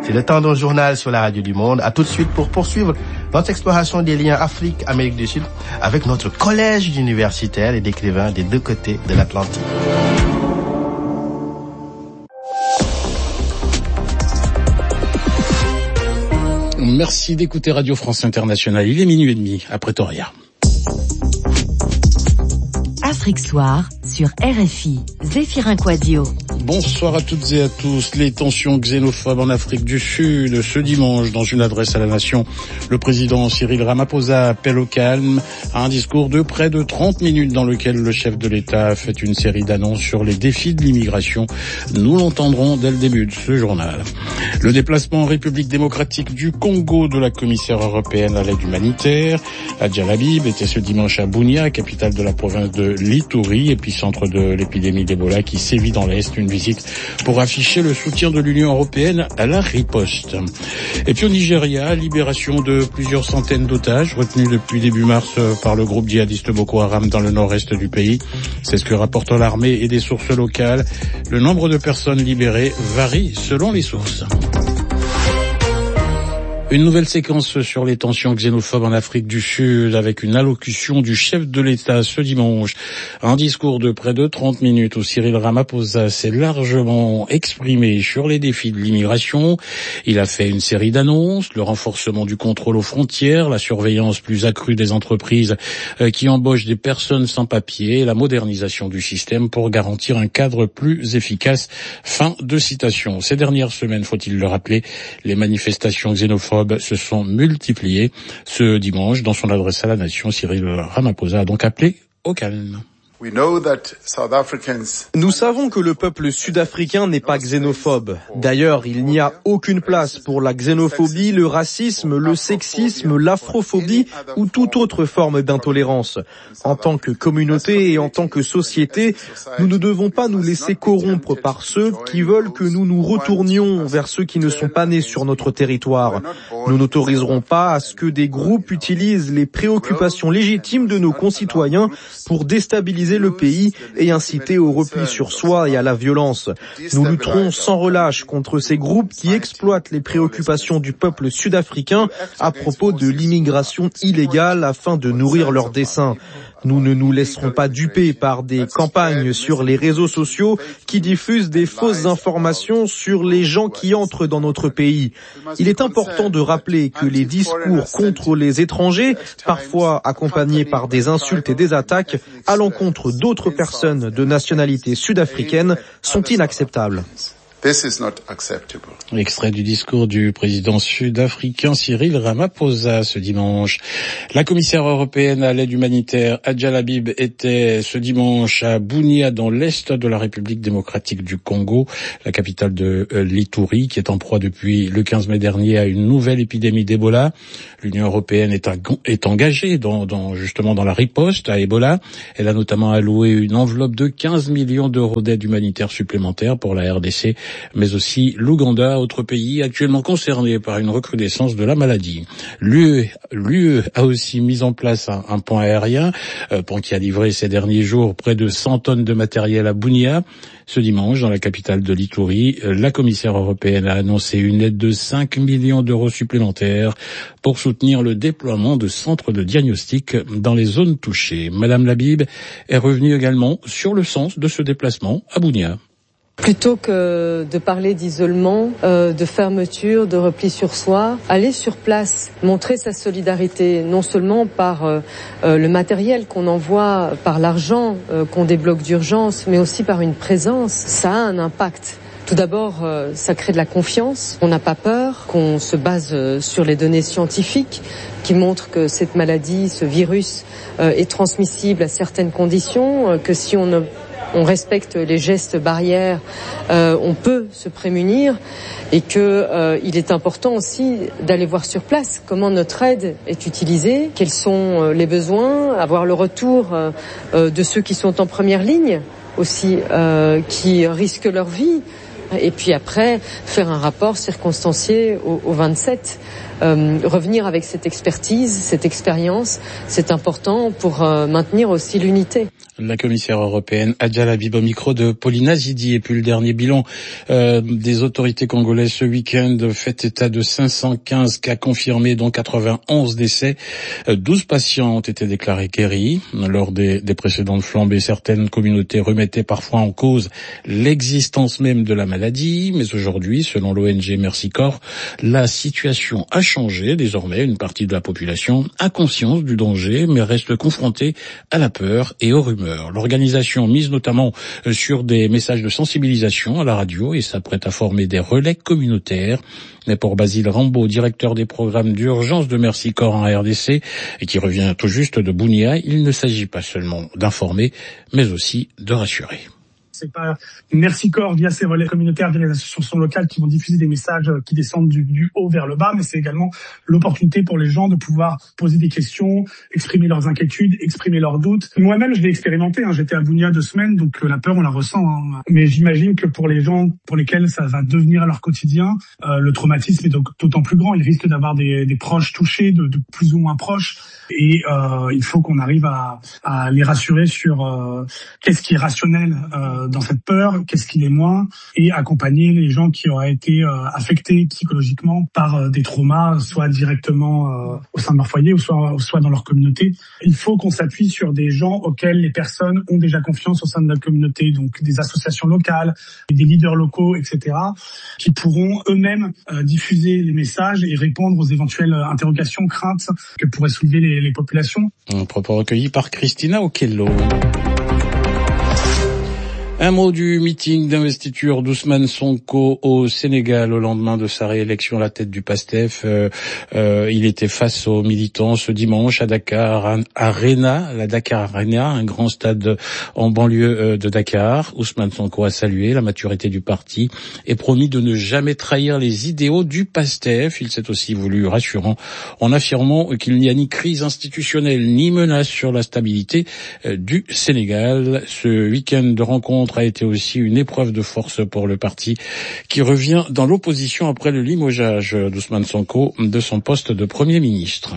C'est le temps d'un journal sur la radio du Monde. À tout de suite pour poursuivre notre exploration des liens Afrique-Amérique du Sud avec notre collège d'universitaires et d'écrivains des deux côtés de l'Atlantique. Merci d'écouter Radio France Internationale. Il est 12:30 à Pretoria. Afrique Soir sur RFI. Zéphirin Quadio. Bonsoir à toutes et à tous. Les tensions xénophobes en Afrique du Sud. Ce dimanche, dans une adresse à la nation, le président Cyril Ramaphosa appelle au calme à un discours de près de 30 minutes dans lequel le chef de l'État a fait une série d'annonces sur les défis de l'immigration. Nous l'entendrons dès le début de ce journal. Le déplacement en République démocratique du Congo de la commissaire européenne à l'aide humanitaire, Adja Labib, était ce dimanche à Bunia, capitale de la province de l'Ituri, épicentre de l'épidémie d'Ebola qui sévit dans l'Est. Une visite pour afficher le soutien de l'Union européenne à la riposte. Et puis au Nigeria, libération de plusieurs centaines d'otages retenus depuis début mars par le groupe djihadiste Boko Haram dans le nord-est du pays. C'est ce que rapportent l'armée et des sources locales. Le nombre de personnes libérées varie selon les sources. Une nouvelle séquence sur les tensions xénophobes en Afrique du Sud avec une allocution du chef de l'État ce dimanche. Un discours de près de 30 minutes où Cyril Ramaphosa s'est largement exprimé sur les défis de l'immigration. Il a fait une série d'annonces, le renforcement du contrôle aux frontières, la surveillance plus accrue des entreprises qui embauchent des personnes sans papier, la modernisation du système pour garantir un cadre plus efficace. Fin de citation. Ces dernières semaines, faut-il le rappeler, les manifestations xénophobes se sont multipliées. Ce dimanche, dans son adresse à la nation, Cyril Ramaphosa a donc appelé au calme. Nous savons que le peuple sud-africain n'est pas xénophobe. D'ailleurs, il n'y a aucune place pour la xénophobie, le racisme, le sexisme, l'afrophobie ou toute autre forme d'intolérance. En tant que communauté et en tant que société, nous ne devons pas nous laisser corrompre par ceux qui veulent que nous nous retournions vers ceux qui ne sont pas nés sur notre territoire. Nous n'autoriserons pas à ce que des groupes utilisent les préoccupations légitimes de nos concitoyens pour déstabiliser le pays et inciter au repli sur soi et à la violence. Nous lutterons sans relâche contre ces groupes qui exploitent les préoccupations du peuple sud-africain à propos de l'immigration illégale afin de nourrir leurs desseins. Nous ne nous laisserons pas duper par des campagnes sur les réseaux sociaux qui diffusent des fausses informations sur les gens qui entrent dans notre pays. Il est important de rappeler que les discours contre les étrangers, parfois accompagnés par des insultes et des attaques à l'encontre d'autres personnes de nationalité sud-africaine, sont inacceptables. This is not acceptable. Extrait du discours du président sud-africain Cyril Ramaphosa ce dimanche. La commissaire européenne à l'aide humanitaire Adja Labib était ce dimanche à Bunia dans l'est de la République démocratique du Congo, la capitale de l'Ituri, qui est en proie depuis le 15 mai dernier à une nouvelle épidémie d'Ebola. L'Union européenne est engagée justement dans la riposte à Ebola. Elle a notamment alloué une enveloppe de 15 millions d'euros d'aide humanitaire supplémentaire pour la RDC, mais aussi l'Ouganda, autre pays actuellement concerné par une recrudescence de la maladie. L'UE a aussi mis en place un pont aérien, pont qui a livré ces derniers jours près de 100 tonnes de matériel à Bunia. Ce dimanche, dans la capitale de l'Ituri, la commissaire européenne a annoncé une aide de 5 millions d'euros supplémentaires pour soutenir le déploiement de centres de diagnostic dans les zones touchées. Madame Labib est revenue également sur le sens de ce déplacement à Bunia. Plutôt que de parler d'isolement, de fermeture, de repli sur soi, aller sur place, montrer sa solidarité, non seulement par le matériel qu'on envoie, par l'argent qu'on débloque d'urgence, mais aussi par une présence, ça a un impact. Tout d'abord, ça crée de la confiance, on n'a pas peur, qu'on se base sur les données scientifiques qui montrent que cette maladie, ce virus, est transmissible à certaines conditions, que si on respecte les gestes barrières, on peut se prémunir, et que il est important aussi d'aller voir sur place comment notre aide est utilisée, quels sont les besoins, avoir le retour de ceux qui sont en première ligne aussi, qui risquent leur vie Et puis après, faire un rapport circonstancié aux 27. Revenir avec cette expertise, cette expérience, c'est important pour maintenir aussi l'unité. La commissaire européenne Adja Labib au micro de Paulina Zidi. Et puis le dernier bilan des autorités congolaises ce week-end fait état de 515 cas confirmés, dont 91 décès. 12 patients ont été déclarés guéris. Lors des précédentes flambées, certaines communautés remettaient parfois en cause l'existence même de la maladie. Mais aujourd'hui, selon l'ONG Mercy Corps, la situation a changé. Désormais, une partie de la population a conscience du danger, mais reste confrontée à la peur et aux rumeurs. L'organisation mise notamment sur des messages de sensibilisation à la radio et s'apprête à former des relais communautaires. Mais pour Basile Rambaud, directeur des programmes d'urgence de Mercy Corps en RDC, et qui revient tout juste de Bunia, il ne s'agit pas seulement d'informer, mais aussi de rassurer. C'est pas Mercy Corps via ses relais communautaires, via les associations locales qui vont diffuser des messages qui descendent du haut vers le bas, mais c'est également l'opportunité pour les gens de pouvoir poser des questions, exprimer leurs inquiétudes, exprimer leurs doutes. Moi-même, je l'ai expérimenté, j'étais à Bunia 2 semaines, donc la peur, on la ressent. Mais j'imagine que pour les gens pour lesquels ça va devenir leur quotidien, le traumatisme est donc d'autant plus grand. Ils risquent d'avoir des proches touchés, de plus ou moins proches. Et il faut qu'on arrive à les rassurer sur qu'est-ce qui est rationnel dans cette peur, qu'est-ce qui l'est moins, et accompagner les gens qui auraient été affectés psychologiquement par des traumas, soit directement au sein de leur foyer, ou soit dans leur communauté. Il faut qu'on s'appuie sur des gens auxquels les personnes ont déjà confiance au sein de notre communauté, donc des associations locales, des leaders locaux, etc., qui pourront eux-mêmes diffuser les messages et répondre aux éventuelles interrogations, craintes que pourraient soulever les populations. Un propos recueilli par Christina Okello. Un mot du meeting d'investiture d'Ousmane Sonko au Sénégal au lendemain de sa réélection à la tête du PASTEF. Il était face aux militants ce dimanche à Dakar Arena, la Dakar Arena, un grand stade en banlieue de Dakar. Ousmane Sonko a salué la maturité du parti et promis de ne jamais trahir les idéaux du PASTEF. Il s'est aussi voulu rassurant en affirmant qu'il n'y a ni crise institutionnelle ni menace sur la stabilité du Sénégal. Ce week-end de rencontre a été aussi une épreuve de force pour le parti qui revient dans l'opposition après le limogeage d'Ousmane Sonko de son poste de Premier ministre.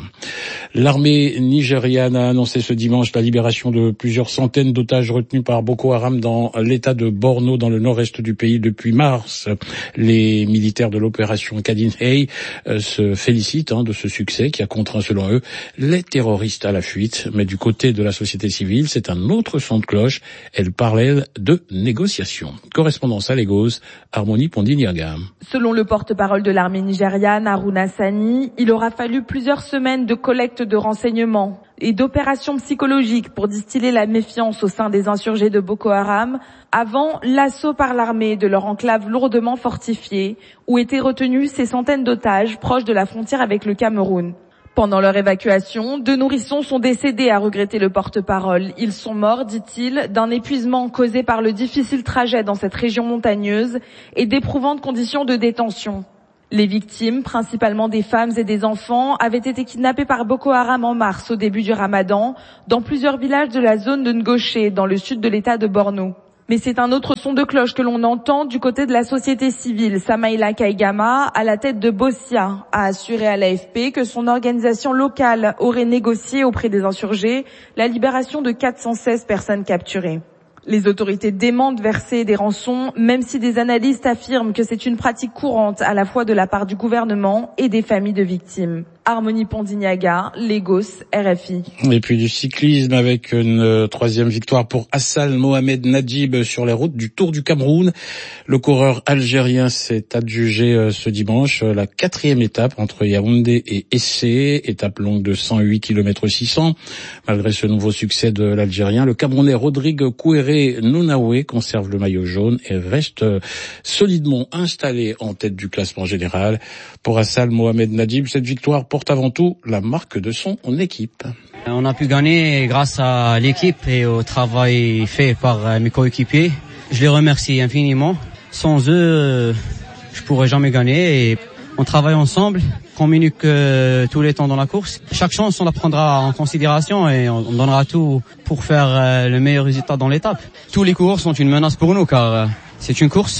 L'armée nigériane a annoncé ce dimanche la libération de plusieurs centaines d'otages retenus par Boko Haram dans l'état de Borno, dans le nord-est du pays depuis mars. Les militaires de l'opération Kadin Hey se félicitent de ce succès qui a contraint, selon eux, les terroristes à la fuite. Mais du côté de la société civile, c'est un autre son de cloche. Elle parlait de négociations. Correspondance à Lagos, Harmonie Pondiniaga. Selon le porte-parole de l'armée nigériane, Haruna Sani, il aura fallu plusieurs semaines de collecte de renseignements et d'opérations psychologiques pour distiller la méfiance au sein des insurgés de Boko Haram avant l'assaut par l'armée de leur enclave lourdement fortifiée où étaient retenus ces centaines d'otages proches de la frontière avec le Cameroun. Pendant leur évacuation, 2 nourrissons sont décédés, a regretté le porte-parole. Ils sont morts, dit-il, d'un épuisement causé par le difficile trajet dans cette région montagneuse et d'éprouvantes conditions de détention. Les victimes, principalement des femmes et des enfants, avaient été kidnappées par Boko Haram en mars, au début du Ramadan, dans plusieurs villages de la zone de Ngoché, dans le sud de l'état de Borno. Mais c'est un autre son de cloche que l'on entend du côté de la société civile. Samaïla Kaigama, à la tête de Bossia, a assuré à l'AFP que son organisation locale aurait négocié auprès des insurgés la libération de 416 personnes capturées. Les autorités démentent verser des rançons, même si des analystes affirment que c'est une pratique courante à la fois de la part du gouvernement et des familles de victimes. Harmonie Pondiniaga, Lagos, RFI. Et puis du cyclisme avec une 3e victoire pour Assal Mohamed Nadjib sur les routes du Tour du Cameroun. Le coureur algérien s'est adjugé ce dimanche la 4e étape entre Yaoundé et Essé, étape longue de 108 km 600. Malgré ce nouveau succès de l'Algérien, le Camerounais Rodrigue Kouéré Nounaoué conserve le maillot jaune et reste solidement installé en tête du classement général. Pour Assal Mohamed Nadjib, cette victoire porte avant tout la marque de son équipe. On a pu gagner grâce à l'équipe et au travail fait par mes coéquipiers. Je les remercie infiniment. Sans eux, je pourrais jamais gagner. Et on travaille ensemble, communique tous les temps dans la course. Chaque chance, on la prendra en considération et on donnera tout pour faire le meilleur résultat dans l'étape. Tous les coureurs sont une menace pour nous car c'est une course.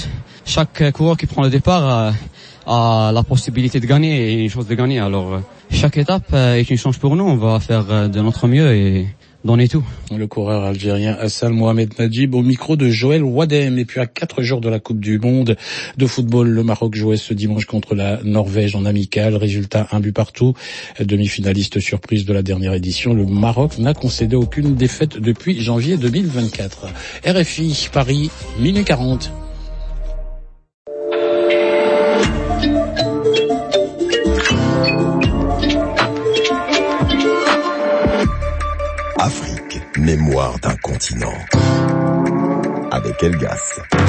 chaque coureur qui prend le départ a la possibilité de gagner et une chance de gagner. Alors chaque étape est une chance pour nous. On va faire de notre mieux et donner tout. Le coureur algérien Hassan Mohamed Najib au micro de Joël Wadem. Et puis à 4 jours de la Coupe du Monde de football, le Maroc jouait ce dimanche contre la Norvège en amical. Résultat 1 but partout. Demi-finaliste surprise de la dernière édition. Le Maroc n'a concédé aucune défaite depuis janvier 2024. RFI Paris, minuit 40. Afrique, mémoire d'un continent. Avec Elgas.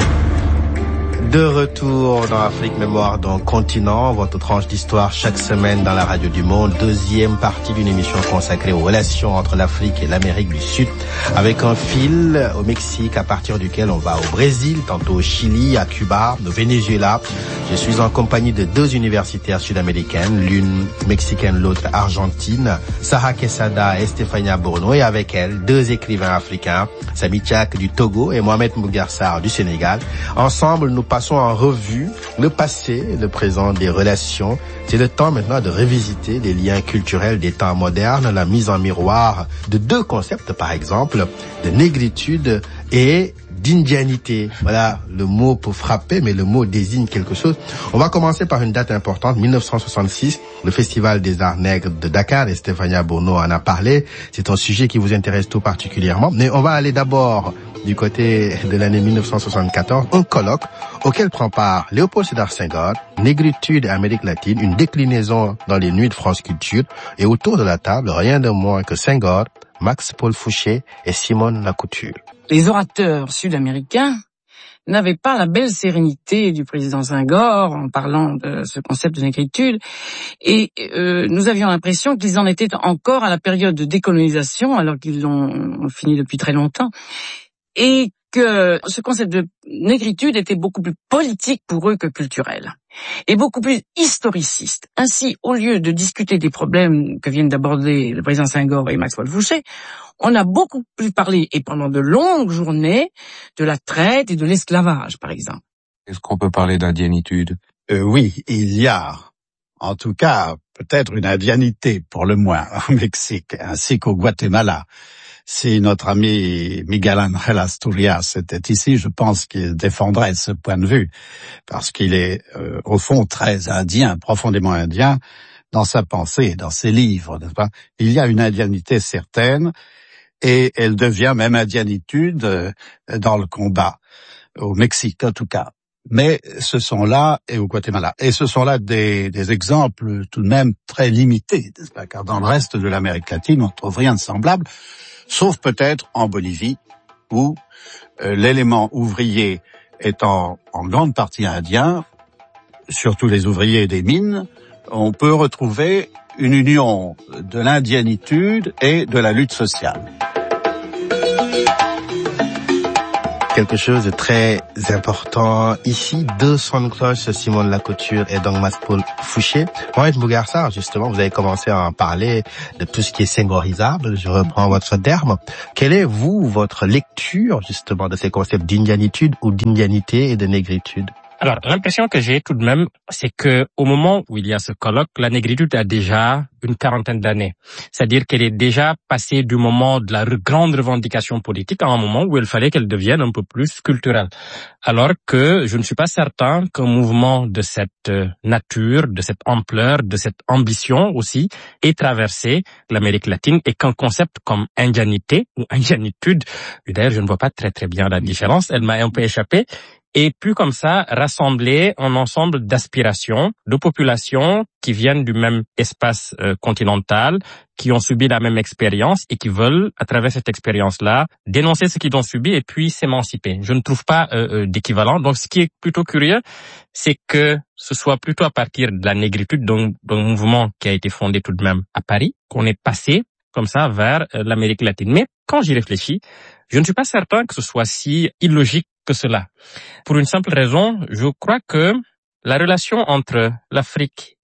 De retour dans Afrique, mémoire d'un continent, votre tranche d'histoire chaque semaine dans la radio du monde. Deuxième partie d'une émission consacrée aux relations entre l'Afrique et l'Amérique du Sud, avec un fil au Mexique, à partir duquel on va au Brésil, tantôt au Chili, à Cuba, au Venezuela. Je suis en compagnie de 2 universitaires sud-américaines, l'une mexicaine, l'autre argentine, Sarah Quesada et Estefania Bourno, et avec elle 2 écrivains africains, Sami Tchak du Togo et Mohamed Mbougar du Sénégal. Ensemble, nous passons en revue le passé et le présent des relations. C'est le temps maintenant de revisiter les liens culturels des temps modernes, la mise en miroir de 2 concepts, par exemple, de négritude et d'indianité. Voilà le mot pour frapper, mais le mot désigne quelque chose. On va commencer par une date importante, 1966, le Festival des Arts Nègres de Dakar, et Estefania Bourno en a parlé. C'est un sujet qui vous intéresse tout particulièrement. Mais on va aller d'abord du côté de l'année 1974, un colloque auquel prend part Léopold Sédar Senghor, Négritude et Amérique latine, une déclinaison dans les nuits de France Culture, et autour de la table, rien de moins que Senghor, Max-Paul Fouché et Simone Lacouture. Les orateurs sud-américains n'avaient pas la belle sérénité du président Senghor en parlant de ce concept de négritude, et nous avions l'impression qu'ils en étaient encore à la période de décolonisation alors qu'ils l'ont fini depuis très longtemps, et que ce concept de négritude était beaucoup plus politique pour eux que culturel, et beaucoup plus historiciste. Ainsi, au lieu de discuter des problèmes que viennent d'aborder le président Senghor et Max-Paul Fouché, on a beaucoup plus parlé, et pendant de longues journées, de la traite et de l'esclavage, par exemple. Est-ce qu'on peut parler d'indianitude? Oui, il y a, en tout cas, peut-être une indianité, pour le moins, au Mexique, ainsi qu'au Guatemala. Si notre ami Miguel Ángel Asturias était ici, je pense qu'il défendrait ce point de vue, parce qu'il est, au fond, très indien, profondément indien, dans sa pensée, dans ses livres, n'est-ce pas? Il y a une indianité certaine, et elle devient même indianitude dans le combat, au Mexique en tout cas. Mais ce sont là, et au Guatemala, et ce sont là des exemples tout de même très limités, n'est-ce pas? Car dans le reste de l'Amérique latine, on ne trouve rien de semblable, sauf peut-être en Bolivie, où l'élément ouvrier est en grande partie indien, surtout les ouvriers des mines. On peut retrouver une union de l'indianitude et de la lutte sociale. Quelque chose de très important ici, 2 sons de cloche, Simone Lacouture et donc Max-Paul Fouché. Mohamed Mbougar, justement, vous avez commencé à en parler de tout ce qui est senghorisable, je reprends votre terme. Quelle est, votre lecture, justement, de ces concepts d'indianitude ou d'indianité et de négritude? Alors, l'impression que j'ai tout de même, c'est que au moment où il y a ce colloque, la négritude a déjà une 40aine d'années. C'est-à-dire qu'elle est déjà passée du moment de la grande revendication politique à un moment où il fallait qu'elle devienne un peu plus culturelle. Alors que je ne suis pas certain qu'un mouvement de cette nature, de cette ampleur, de cette ambition aussi, ait traversé l'Amérique latine, et qu'un concept comme indianité ou indianitude, d'ailleurs je ne vois pas très très bien la différence, elle m'a un peu échappé, et puis comme ça rassembler un ensemble d'aspirations, de populations qui viennent du même espace continental, qui ont subi la même expérience et qui veulent, à travers cette expérience-là, dénoncer ce qu'ils ont subi et puis s'émanciper. Je ne trouve pas d'équivalent. Donc ce qui est plutôt curieux, c'est que ce soit plutôt à partir de la négritude, d'un mouvement qui a été fondé tout de même à Paris, qu'on est passé comme ça vers l'Amérique latine. Mais quand j'y réfléchis, je ne suis pas certain que ce soit si illogique que cela. Pour une simple raison, je crois que la relation entre l'Afrique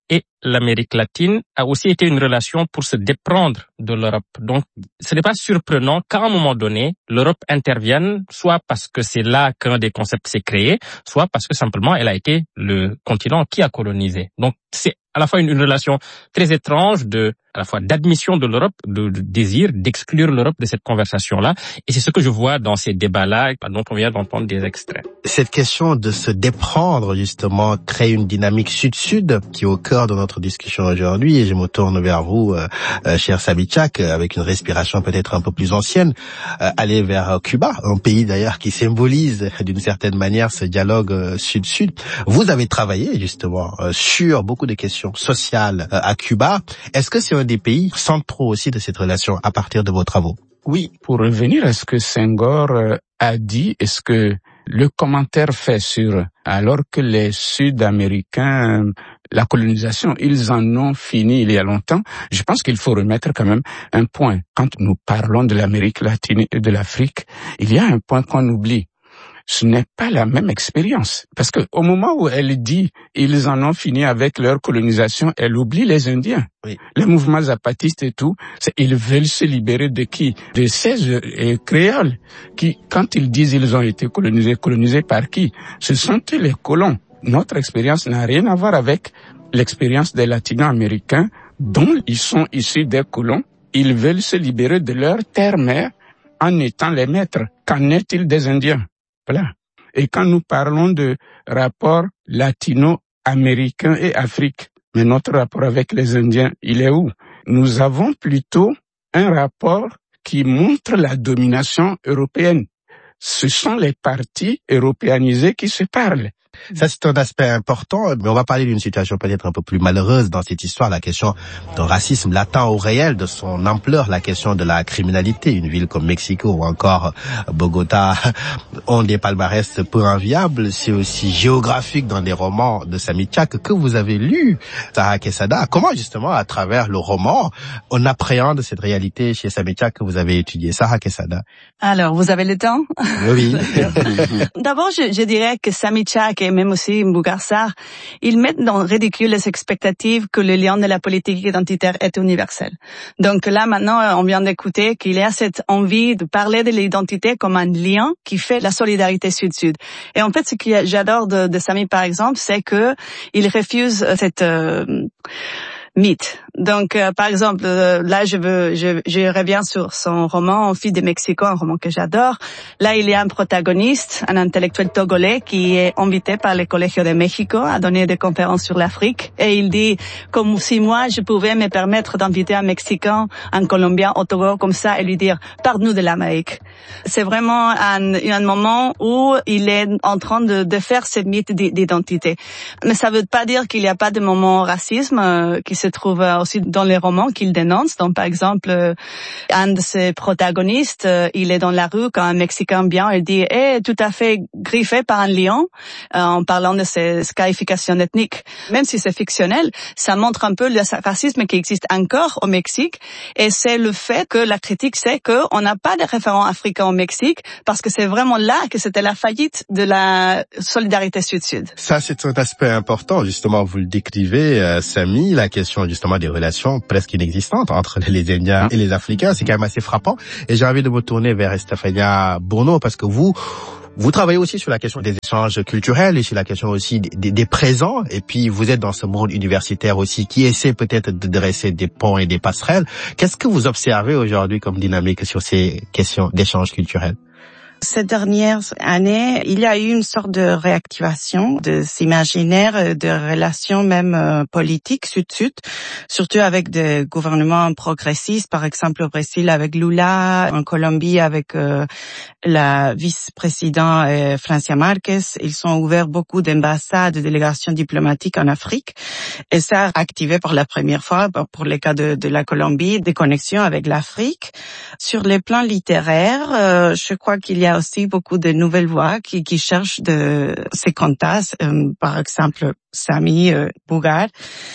et l'Amérique latine a aussi été une relation pour se déprendre de l'Europe. Donc, ce n'est pas surprenant qu'à un moment donné, l'Europe intervienne, soit parce que c'est là qu'un des concepts s'est créé, soit parce que simplement elle a été le continent qui a colonisé. Donc, c'est à la fois une relation très étrange à la fois d'admission de l'Europe, de désir d'exclure l'Europe de cette conversation-là. Et c'est ce que je vois dans ces débats-là, dont on vient d'entendre des extraits. Cette question de se déprendre, justement, crée une dynamique sud-sud qui est au cœur de notre discussion aujourd'hui. Et je me tourne vers vous, cher Sabitchak, avec une respiration peut-être un peu plus ancienne, aller vers Cuba, un pays d'ailleurs qui symbolise d'une certaine manière ce dialogue sud-sud. Vous avez travaillé justement sur beaucoup de questions sociales à Cuba. Est-ce que c'est un des pays centraux aussi de cette relation à partir de vos travaux? Oui, pour revenir à ce que Senghor a dit, est-ce que le commentaire fait sur, alors que les Sud-Américains, la colonisation, ils en ont fini il y a longtemps, je pense qu'il faut remettre quand même un point. Quand nous parlons de l'Amérique latine et de l'Afrique, il y a un point qu'on oublie. Ce n'est pas la même expérience. Parce que au moment où elle dit ils en ont fini avec leur colonisation, elle oublie les Indiens. Oui. Les mouvements zapatistes et tout, ils veulent se libérer de qui? De ces créoles qui, quand ils disent ils ont été colonisés par qui? Ce sont les colons. Notre expérience n'a rien à voir avec l'expérience des latino-américains dont ils sont issus des colons. Ils veulent se libérer de leur terre-mère en étant les maîtres. Qu'en est-il des Indiens? Voilà. Et quand nous parlons de rapport latino-américain et Afrique, mais notre rapport avec les Indiens, il est où? Nous avons plutôt un rapport qui montre la domination européenne. Ce sont les partis européanisés qui se parlent. Ça, c'est un aspect important, mais on va parler d'une situation peut-être un peu plus malheureuse dans cette histoire, la question d'un racisme latent ou réel, de son ampleur, la question de la criminalité. Une ville comme Mexico ou encore Bogota ont des palmarès peu enviables. C'est aussi géographique dans des romans de Sami Tchak que vous avez lus, Sarah Quesada. Comment, justement, à travers le roman, on appréhende cette réalité chez Sami Tchak que vous avez étudiée? Sarah Quesada. Alors, vous avez le temps? Oui. D'abord, je dirais que Sami Tchak et même aussi Bougar Sarr, ils mettent dans le ridicule les expectatives que le lien de la politique identitaire est universel. Donc là, maintenant, on vient d'écouter qu'il y a cette envie de parler de l'identité comme un lien qui fait la solidarité sud-sud. Et en fait, ce que j'adore de Sami, par exemple, c'est que il refuse cette mythe. Donc, par exemple, là, je reviens sur son roman Fille de Mexico, un roman que j'adore. Là, il y a un protagoniste, un intellectuel togolais qui est invité par le Colegio de México à donner des conférences sur l'Afrique. Et il dit, comme si moi, je pouvais me permettre d'inviter un Mexicain, un Colombien au Togo comme ça et lui dire, parle-nous de l'Amérique. C'est vraiment un moment où il est en train de faire ce mythe d'identité. Mais ça veut pas dire qu'il n'y a pas de moment racisme qui se trouve aussi dans les romans qu'il dénonce. Donc, par exemple, un de ses protagonistes, il est dans la rue quand un Mexicain vient, il dit tout à fait griffé par un lion, en parlant de ses scarifications ethniques. Même si c'est fictionnel, ça montre un peu le racisme qui existe encore au Mexique. Et c'est le fait que la critique, c'est qu'on n'a pas de référents africains au Mexique, parce que c'est vraiment là que c'était la faillite de la solidarité sud-sud. Ça, c'est un aspect important, justement, vous le décrivez, Sami, la question justement des relations presque inexistantes entre les Indiens et les Africains, c'est quand même assez frappant. Et j'ai envie de me tourner vers Estefania Bourneau, parce que vous travaillez aussi sur la question des échanges culturels et sur la question aussi des présents. Et puis, vous êtes dans ce monde universitaire aussi qui essaie peut-être de dresser des ponts et des passerelles. Qu'est-ce que vous observez aujourd'hui comme dynamique sur ces questions d'échanges culturels? Ces dernières années, il y a eu une sorte de réactivation de s'imaginaire, de relations même politiques sud-sud, surtout avec des gouvernements progressistes, par exemple au Brésil avec Lula, en Colombie avec la vice-présidente Francia Marquez. Ils ont ouvert beaucoup d'ambassades, de délégations diplomatiques en Afrique, et ça a activé pour la première fois, pour le cas de la Colombie, des connexions avec l'Afrique. Sur les plans littéraires, je crois qu'il y a a aussi beaucoup de nouvelles voix qui cherchent ces contacts, par exemple Sami Bougar.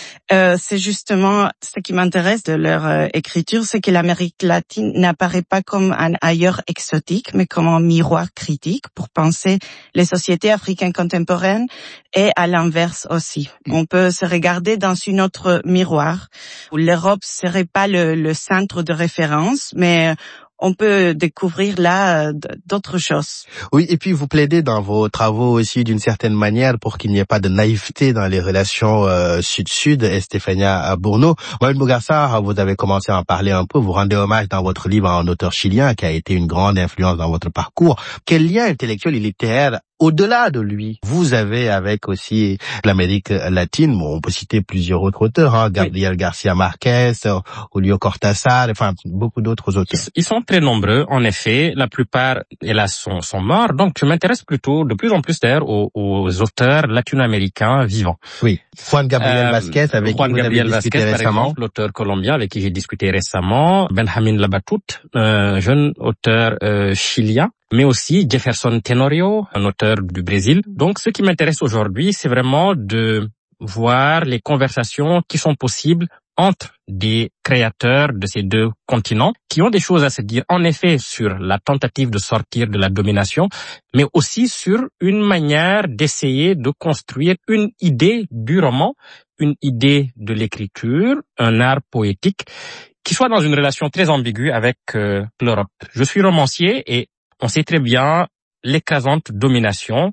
C'est justement ce qui m'intéresse de leur écriture, c'est que l'Amérique latine n'apparaît pas comme un ailleurs exotique, mais comme un miroir critique pour penser les sociétés africaines contemporaines et à l'inverse aussi. On peut se regarder dans une autre miroir où l'Europe serait pas le centre de référence, mais on peut découvrir là d'autres choses. Oui, et puis vous plaidez dans vos travaux aussi d'une certaine manière pour qu'il n'y ait pas de naïveté dans les relations sud-sud. Estefania Bourneau, Mohamed Bougarsar, vous avez commencé à en parler un peu. Vous rendez hommage dans votre livre à un auteur chilien qui a été une grande influence dans votre parcours. Quel lien intellectuel et littéraire au-delà de lui vous avez avec aussi l'Amérique latine? Bon, on peut citer plusieurs autres auteurs, Gabriel Garcia Marquez, Julio Cortázar, enfin beaucoup d'autres auteurs. Ils sont très nombreux, en effet. La plupart, hélas, sont morts. Donc, je m'intéresse plutôt de plus en plus d'ailleurs aux auteurs latino-américains vivants. Oui. Juan Gabriel Vasquez, avec qui vous avez discuté récemment. Par exemple, l'auteur colombien avec qui j'ai discuté récemment. Benjamin Labatut, jeune auteur chilien. Mais aussi Jefferson Tenorio, un auteur du Brésil. Donc, ce qui m'intéresse aujourd'hui, c'est vraiment de voir les conversations qui sont possibles entre des créateurs de ces deux continents qui ont des choses à se dire, en effet, sur la tentative de sortir de la domination, mais aussi sur une manière d'essayer de construire une idée du roman, une idée de l'écriture, un art poétique qui soit dans une relation très ambiguë avec l'Europe. Je suis romancier et on sait très bien l'écrasante domination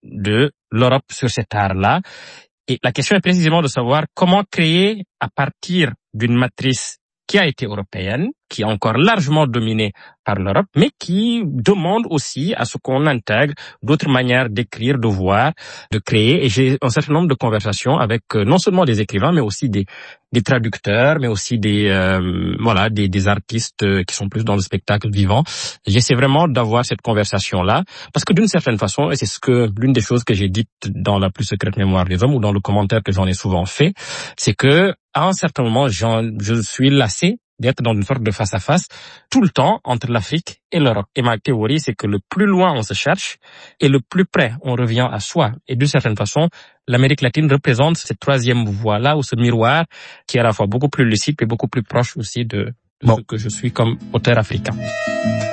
de l'Europe sur cet art-là. Et la question est précisément de savoir comment créer à partir d'une matrice qui a été européenne, qui est encore largement dominée par l'Europe, mais qui demande aussi à ce qu'on intègre d'autres manières d'écrire, de voir, de créer. Et j'ai un certain nombre de conversations avec non seulement des écrivains, mais aussi des traducteurs, mais aussi des artistes qui sont plus dans le spectacle vivant. J'essaie vraiment d'avoir cette conversation-là, parce que d'une certaine façon, et c'est l'une des choses que j'ai dites dans la plus secrète mémoire des hommes, ou dans le commentaire que j'en ai souvent fait, c'est que à un certain moment, je suis lassé d'être dans une sorte de face-à-face tout le temps entre l'Afrique et l'Europe. Et ma théorie, c'est que le plus loin on se cherche et le plus près on revient à soi. Et d'une certaine façon, l'Amérique latine représente cette troisième voie-là, ou ce miroir qui est à la fois beaucoup plus lucide et beaucoup plus proche aussi de ce que je suis comme auteur africain.